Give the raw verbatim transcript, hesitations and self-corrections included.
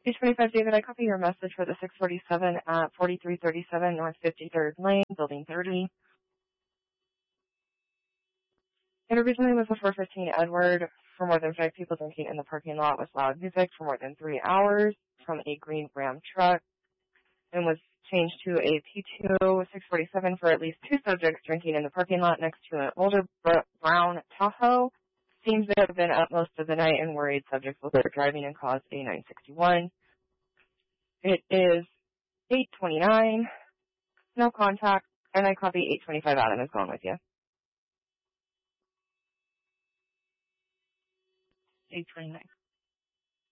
eight twenty-five, David, I copy your message for the six forty-seven at forty-three thirty-seven North fifty-third Lane, Building thirty. It originally was a four fifteen Edward for more than five people drinking in the parking lot with loud music for more than three hours from a green Ram truck, and was changed to a P two six forty-seven for at least two subjects drinking in the parking lot next to an older brown Tahoe. Seems they have been up most of the night and worried subjects will start driving and cause a nine sixty-one. It is eight twenty-nine, no contact, and I copy eight twenty-five. Adam is going with you. eight twenty-nine